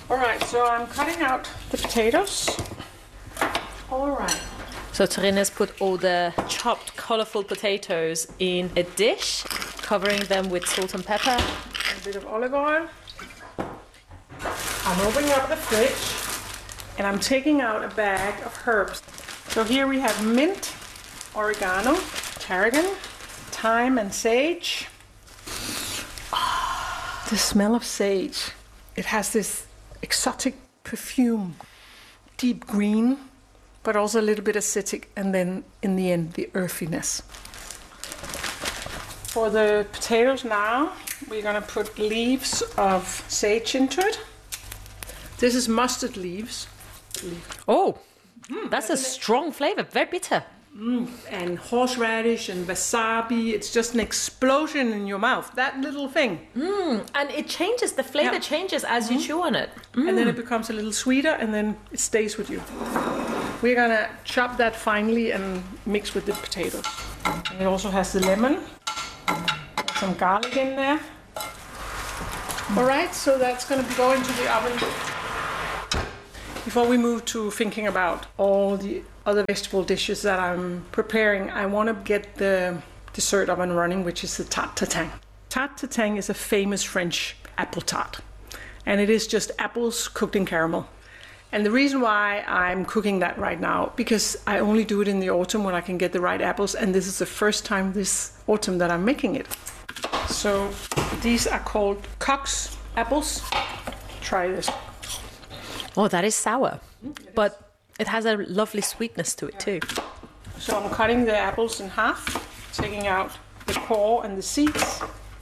All right, so I'm cutting out the potatoes. All right. So Trine's put all the chopped, colourful potatoes in a dish, covering them with salt and pepper. A bit of olive oil. I'm opening up the fridge and I'm taking out a bag of herbs. So here we have mint, oregano, tarragon, thyme and sage. The smell of sage. It has this exotic perfume, deep green, but also a little bit acidic, and then in the end, the earthiness. For the potatoes now, we're gonna put leaves of sage into it. This is mustard leaves. Oh, that's a strong flavour, very bitter. And horseradish and wasabi, it's just an explosion in your mouth, that little thing. And it changes, the flavour changes as you chew on it. And then it becomes a little sweeter and then it stays with you. We're gonna chop that finely and mix with the potatoes. And it also has the lemon, some garlic in there. All right, so that's gonna go into the oven. Before we move to thinking about all the other vegetable dishes that I'm preparing, I want to get the dessert up and running, which is the tarte tatin. Tarte tatin is a famous French apple tart, and it is just apples cooked in caramel. And the reason why I'm cooking that right now, because I only do it in the autumn when I can get the right apples, and this is the first time this autumn that I'm making it. So these are called Cox apples. Try this. Oh, that is sour, but it has a lovely sweetness to it too. So I'm cutting the apples in half, taking out the core and the seeds,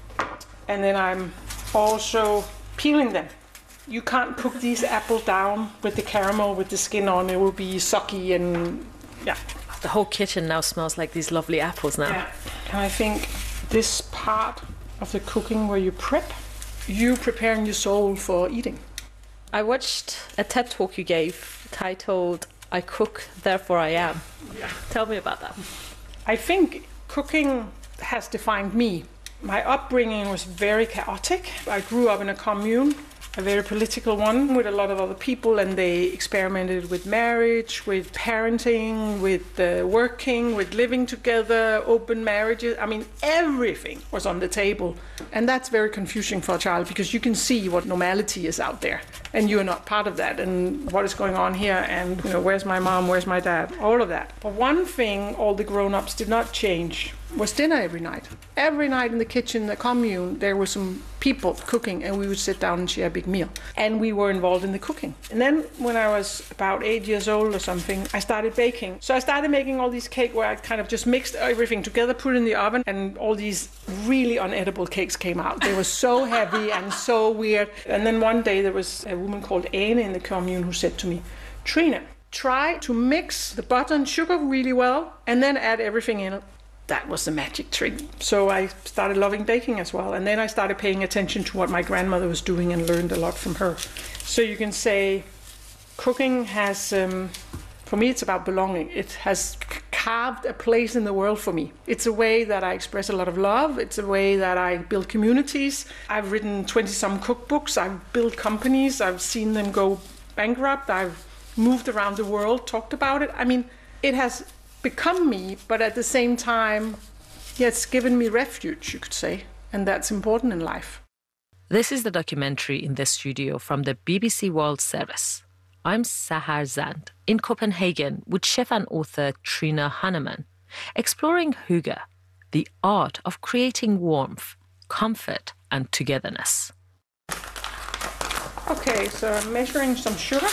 and then I'm also peeling them. You can't cook these apples down with the caramel, with the skin on. It will be soggy and yeah. The whole kitchen now smells like these lovely apples now. Yeah. And I think this part of the cooking where you prep, you preparing your soul for eating. I watched a TED talk you gave titled, I Cook, Therefore I Am. Yeah. Tell me about that. I think cooking has defined me. My upbringing was very chaotic. I grew up in a commune, a very political one, with a lot of other people, and they experimented with marriage, with parenting, with working, with living together, open marriages. I mean, everything was on the table. And that's very confusing for a child, because you can see what normality is out there, and you're not part of that, and what is going on here, and where's my mom, where's my dad, all of that. But one thing all the grown-ups did not change was dinner every night. Every night in the kitchen, the commune, there were some people cooking, and we would sit down and share a big meal. And we were involved in the cooking. And then when I was about 8 years old or something, I started baking. So I started making all these cakes where I kind of just mixed everything together, put it in the oven, and all these really unedible cakes came out. They were so heavy and so weird. And then one day there was a woman called Ane in the commune who said to me, Trine, try to mix the butter and sugar really well, and then add everything in it. That was the magic trick. So I started loving baking as well. And then I started paying attention to what my grandmother was doing and learned a lot from her. So you can say cooking has, for me, it's about belonging. It has carved a place in the world for me. It's a way that I express a lot of love. It's a way that I build communities. I've written 20-some cookbooks. I've built companies. I've seen them go bankrupt. I've moved around the world, talked about it. I mean, it has become me, but at the same time, yeah, it's given me refuge, you could say, and that's important in life. This is the documentary in the studio from the BBC World Service. I'm Sahar Zand in Copenhagen with chef and author Trine Hannemann, exploring hygge, the art of creating warmth, comfort and togetherness. Okay, so I'm measuring some sugar.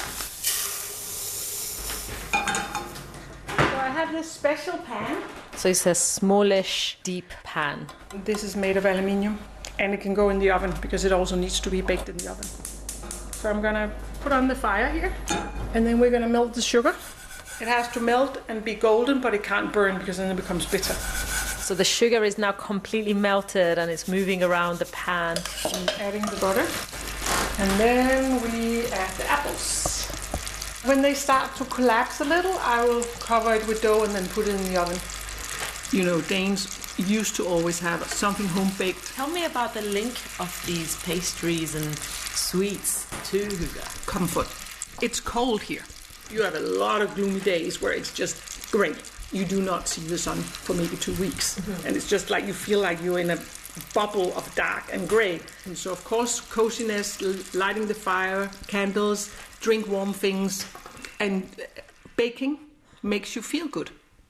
I have this special pan. So it's a smallish, deep pan. This is made of aluminium, and it can go in the oven because it also needs to be baked in the oven. So I'm gonna put on the fire here, and then we're gonna melt the sugar. It has to melt and be golden, but it can't burn because then it becomes bitter. So the sugar is now completely melted and it's moving around the pan. I'm adding the butter, and then we add the apples. When they start to collapse a little, I will cover it with dough and then put it in the oven. Danes used to always have something home-baked. Tell me about the link of these pastries and sweets to hygge. Comfort. It's cold here. You have a lot of gloomy days where it's just grey. You do not see the sun for maybe 2 weeks. And it's just like you feel like you're in a bubble of dark and grey. And so, of course, coziness, lighting the fire, candles, drink warm things, and baking makes you feel good.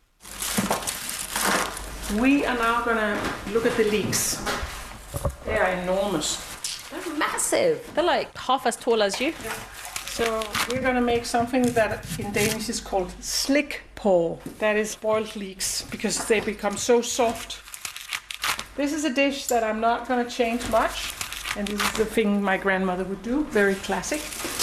We are now going to look at the leeks. They are enormous. They're massive. They're like half as tall as you. Yeah. So we're going to make something that in Danish is called slikpål. That is boiled leeks because they become so soft. This is a dish that I'm not going to change much. And this is the thing my grandmother would do. Very classic.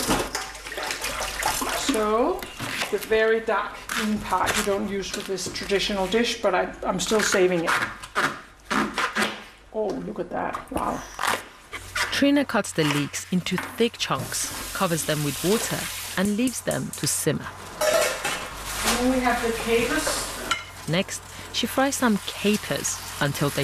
So the very dark green part you don't use for this traditional dish, but I'm still saving it. Oh, look at that. Wow. Trine cuts the leeks into thick chunks, covers them with water, and leaves them to simmer. And then we have the capers. Next, she fries some capers until they